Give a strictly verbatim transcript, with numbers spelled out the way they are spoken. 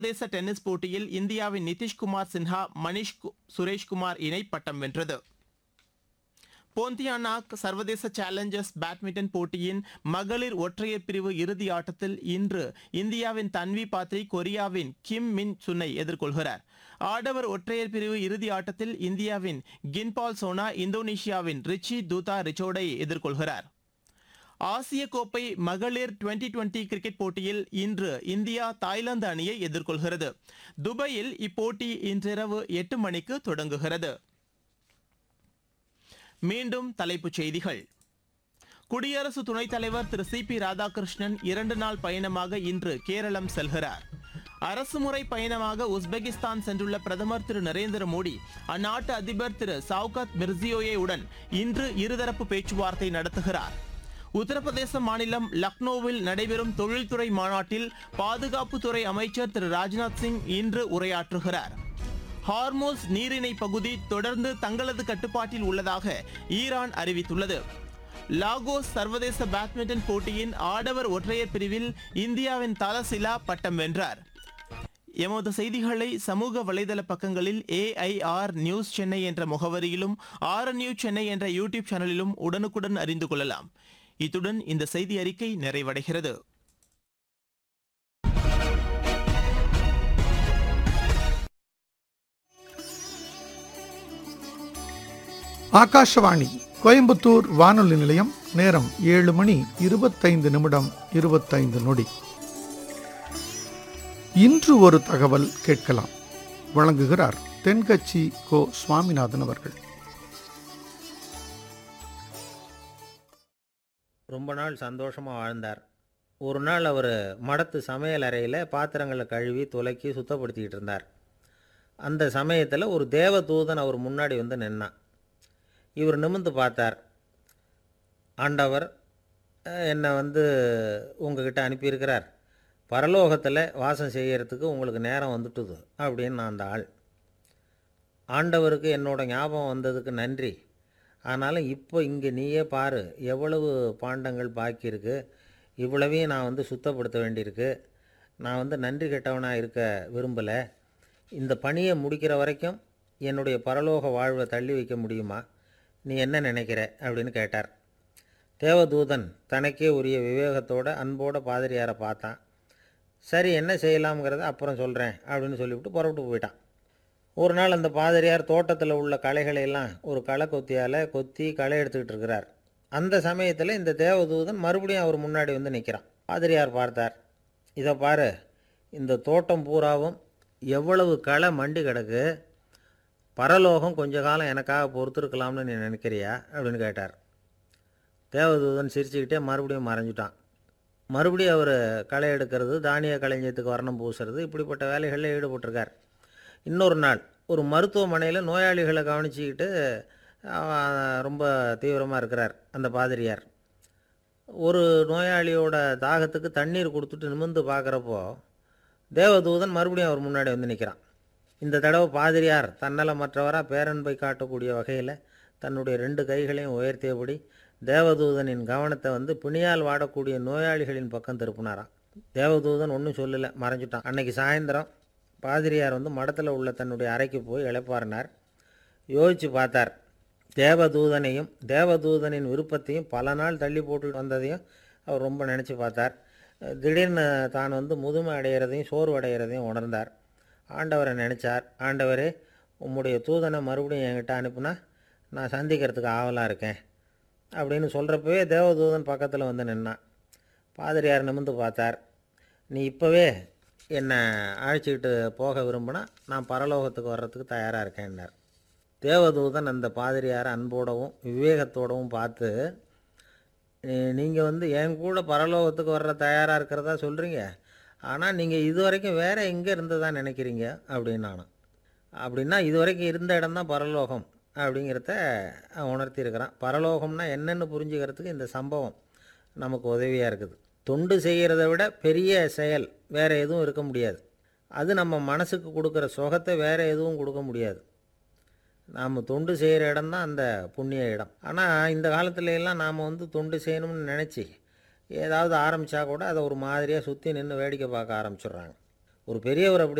சர்வதேச டென்னிஸ் போட்டியில் இந்தியாவின் நிதிஷ்குமார் சின்ஹா மணிஷ் கு- சுரேஷ்குமார் இணை பட்டம் வென்றது. போந்தியானாக் சர்வதேச சேலஞ்சர்ஸ் பேட்மிண்டன் போட்டியின் மகளிர் ஒற்றையர் பிரிவு இறுதி ஆட்டத்தில் இன்று இந்தியாவின் தன்வி பாத்ரி கொரியாவின் கிம் மின் சுனை எதிர்கொள்கிறார். ஆடவர் ஒற்றையர் பிரிவு இறுதி ஆட்டத்தில் இந்தியாவின் கின்பால் சோனா இந்தோனேஷியாவின் ரிச்சி தூதா ரிச்சோடை எதிர்கொள்கிறார். ஆசிய கோப்பை மகளிர் டுவெண்டி டுவெண்டி கிரிக்கெட் போட்டியில் இன்று இந்தியா தாய்லாந்து அணியை எதிர்கொள்கிறது. துபாயில் இப்போட்டி இன்றிரவு எட்டு மணிக்கு தொடங்குகிறது. மீண்டும் தலைப்புச் செய்திகள். குடியரசு துணைத் தலைவர் திரு சி பி ராதாகிருஷ்ணன் இரண்டு நாள் பயணமாக இன்று கேரளம் செல்கிறார். அரசுமுறை பயணமாக உஸ்பெகிஸ்தான் சென்றுள்ள பிரதமர் திரு நரேந்திர மோடி அந்நாட்டு அதிபர் திரு சவுகத் மிர்சியோயேவுடன் இன்று இருதரப்பு பேச்சுவார்த்தை நடத்துகிறார். உத்தரப்பிரதேச மாநிலம் லக்னோவில் நடைபெறும் தொழில்துறை மாநாட்டில் பாதுகாப்புத்துறை அமைச்சர் திரு ராஜ்நாத் சிங் இன்று உரையாற்றுகிறார். ஹார்மோஸ் நீரிணை பகுதி தொடர்ந்து தங்களது கட்டுப்பாட்டில் உள்ளதாக ஈரான் அறிவித்துள்ளது. லாகோஸ் சர்வதேச பேட்மிண்டன் போட்டியின் ஆடவர் ஒற்றையர் பிரிவில் இந்தியாவின் தலசிலா பட்டம் வென்றார். எமது செய்திகளை சமூக வலைதள பக்கங்களில் ஏஐஆர் நியூஸ் சென்னை என்ற முகவரியிலும் ஆர் நியூஸ் சென்னை என்ற யூடியூப் சேனலிலும் உடனுக்குடன் அறிந்து கொள்ளலாம். இத்துடன் இந்த செய்தி அறிக்கை நிறைவடைகிறது. ஆகாஷவாணி கோயம்புத்தூர் வானொலி நிலையம். நேரம் ஏழு மணி இருபத்தைந்து நிமிடம் இருபத்தைந்து நொடி. இன்று ஒரு தகவல் கேட்கலாம். வழங்குகிறார் தென்கட்சி கோ சுவாமிநாதன் அவர்கள். ரொம்ப நாள் சந்தோஷமாக வாழ்ந்தார். ஒரு நாள் அவர் மடத்து சமையல் அறையில் பாத்திரங்களை கழுவி துலக்கி சுத்தப்படுத்திக்கிட்டு இருந்தார். அந்த சமயத்தில் ஒரு தேவதூதன் அவர் முன்னாடி வந்து நின்னான். இவர் நிமிர்ந்து பார்த்தார். ஆண்டவர் என்னை வந்து உங்ககிட்ட அனுப்பியிருக்கிறார், பரலோகத்தில் வாசம் செய்கிறதுக்கு உங்களுக்கு நேரம் வந்துட்டுது அப்படின்னு நான் அந்த ஆள். ஆண்டவருக்கு என்னோட ஞாபகம் வந்ததுக்கு நன்றி. ஆனாலும் இப்போ இங்கே நீயே பாரு, எவ்வளவு பாண்டங்கள் பாக்கி இருக்குது, இவ்வளவையும் நான் வந்து சுத்தப்படுத்த வேண்டியிருக்கு. நான் வந்து நன்றி கெட்டவனாக இருக்க விரும்பலை. இந்த பணியை முடிக்கிற வரைக்கும் என்னுடைய பரலோக வாழ்வை தள்ளி வைக்க முடியுமா? நீ என்ன நினைக்கிற அப்படின்னு கேட்டார். தேவதூதன் தனக்கே உரிய விவேகத்தோட அன்போட பாதிரியாரை பார்த்தான். சரி, என்ன செய்யலாம்ங்கிறத அப்புறம் சொல்கிறேன் அப்படின்னு சொல்லிவிட்டு புறப்பட்டு போயிட்டான். ஒரு நாள் அந்த பாதிரியார் தோட்டத்தில் உள்ள களைகளையெல்லாம் ஒரு களை கொத்தியால் கொத்தி களை எடுத்துக்கிட்டு இருக்கிறார். அந்த சமயத்தில் இந்த தேவதூதன் மறுபடியும் அவர் முன்னாடி வந்து நிற்கிறான். பாதிரியார் பார்த்தார். இதை பாரு, இந்த தோட்டம் பூராவும் எவ்வளவு களை மண்டி கிடக்கு, பரலோகம் கொஞ்ச காலம் எனக்காக பொறுத்திருக்கலாம்னு நீ நினைக்கிறியா அப்படின்னு கேட்டார். தேவதூதன் சிரிச்சுக்கிட்டே மறுபடியும் மறைஞ்சிட்டான். மறுபடியும் அவர் களை எடுக்கிறது, தானிய களஞ்சியத்துக்கு வர்ணம் பூசுறது, இப்படிப்பட்ட வேலைகளில் ஈடுபட்டிருக்கார். இன்னொரு நாள் ஒரு மருத்துவமனையில் நோயாளிகளை கவனிச்சிக்கிட்டு ரொம்ப தீவிரமாக இருக்கிறார் அந்த பாதிரியார். ஒரு நோயாளியோட தாகத்துக்கு தண்ணீர் கொடுத்துட்டு நிமிர்ந்து பார்க்குறப்போ தேவதூதன் மறுபடியும் அவர் முன்னாடி வந்து நிற்கிறான். இந்த தடவை பாதிரியார் தன்னலமற்றவராக பேரன்பை காட்டக்கூடிய வகையில் தன்னுடைய ரெண்டு கைகளையும் உயர்த்தியபடி தேவதூதனின் கவனத்தை வந்து பிணியால் வாடக்கூடிய நோயாளிகளின் பக்கம் திருப்பினாராம். தேவதூதன் ஒன்றும் சொல்லலை, மறைஞ்சிட்டான். அன்னைக்கு சாயந்தரம் பாதிரியார் வந்து மடத்தில் உள்ள தன்னுடைய அறைக்கு போய் இளைப்பாறினார். யோசித்து பார்த்தார். தேவதூதனையும் தேவதூதனின் விருப்பத்தையும் பல நாள் தள்ளி போட்டு வந்ததையும் அவர் ரொம்ப நினச்சி பார்த்தார். திடீர்னு தான் வந்து முதுமை அடைகிறதையும் சோர்வு அடைகிறதையும் உணர்ந்தார். ஆண்டவரை நினச்சார். ஆண்டவரே, உம்முடைய தூதனை மறுபடியும் என்கிட்ட அனுப்புனா நான் சந்திக்கிறதுக்கு ஆவலாக இருக்கேன் அப்படின்னு சொல்கிறப்பவே தேவதூதன் பக்கத்தில் வந்து நின்னான். பாதிரியார் நிமிர்ந்து பார்த்தார். நீ இப்போவே என்னை அழைச்சிக்கிட்டு போக விரும்பினா நான் பரலோகத்துக்கு வர்றதுக்கு தயாராக இருக்கேன்னார். தேவதூதன் அந்த பாதிரியாரை அன்போடவும் விவேகத்தோடவும் பார்த்து, நீங்கள் வந்து என் கூட பரலோகத்துக்கு வர்ற தயாராக இருக்கிறதா சொல்கிறீங்க, ஆனால் நீங்கள் இது வரைக்கும் வேறு எங்கே இருந்ததான் நினைக்கிறீங்க அப்படின்னு நானும். அப்படின்னா இது வரைக்கும் இருந்த இடம் தான் பரலோகம் அப்படிங்கிறத உணர்த்தியிருக்கிறான். பரலோகம்னா என்னென்னு புரிஞ்சுக்கிறதுக்கு இந்த சம்பவம் நமக்கு உதவியாக இருக்குது. தொண்டு செய்கிறத விட பெரிய செயல் வேறு எதுவும் இருக்க முடியாது. அது நம்ம மனசுக்கு கொடுக்குற சுகத்தை வேறு எதுவும் கொடுக்க முடியாது. நாம் தொண்டு செய்கிற இடம் தான் அந்த புண்ணிய இடம். ஆனால் இந்த காலத்துல எல்லாம் நாம் வந்து தொண்டு செய்யணும்னு நினச்சி ஏதாவது ஆரம்பித்தா கூட அதை ஒரு மாதிரியாக சுற்றி நின்று வேடிக்கை பார்க்க ஆரம்பிச்சிடுறாங்க. ஒரு பெரியவர் அப்படி